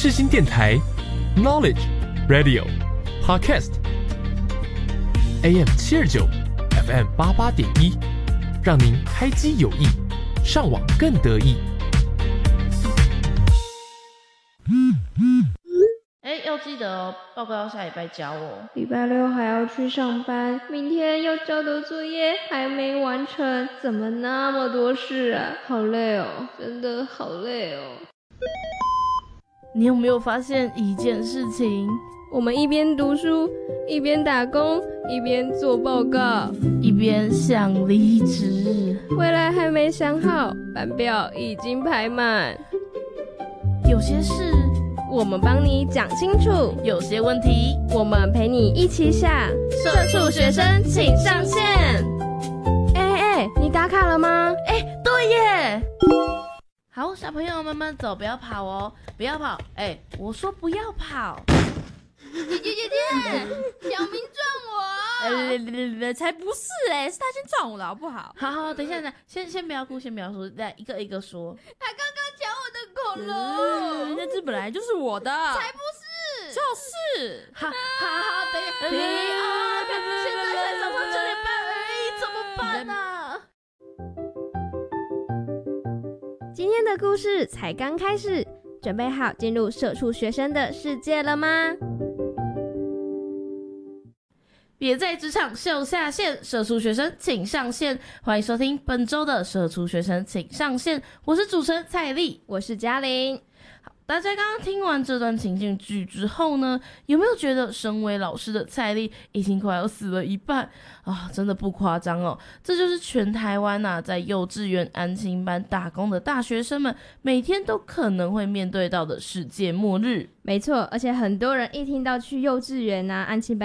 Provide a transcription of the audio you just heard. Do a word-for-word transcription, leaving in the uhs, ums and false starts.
世新电台 Knowledge Radio Podcast A M 七二九 F M 八八点一，让您开机有益，上网更得意。 哎，要记得哦，报告要下礼拜交哦。 礼拜六还要去上班，明天要交的作业还没完成，怎么那么多事啊？好累哦，真的好累哦。 你有没有发现一件事情？ 我们一边读书，一边打工，一边做报告， 一边想离职， 未来还没想好，班表已经排满。 有些事我们帮你讲清楚， 有些问题我们陪你一起想。 社畜学生请上线。 哎哎哎，你打卡了吗？ 哎，对耶。好，小朋友慢慢走，不要跑哦，不要跑。哎，我说不要跑。 姐姐姐姐，小明撞我！ 呃， 才不是嘞，是他先撞我的好不好？ 好好，等一下，等一下，先先不要哭，先不要哭，来一个一个说。 他刚刚抢我的恐龙， 那只本来就是我的。 才不是， 就是。好，好好，等一下，停啊！现在才早上九点半而已，怎么办啊？ 今天的故事才刚开始，准备好进入社畜学生的世界了吗？ 别在职场秀下限，社畜学生请上线。欢迎收听本周的社畜学生请上线，我是主持人蔡丽， 我是嘉玲。 大家刚刚听完这段情境剧之后呢，有没有觉得身为老师的蔡丽已经快要死了一半啊？真的不夸张哦，这就是全台湾啊，在幼稚园安亲班打工的大学生们每天都可能会面对到的世界末日。 没错，而且很多人一听到去幼稚园啊、安亲班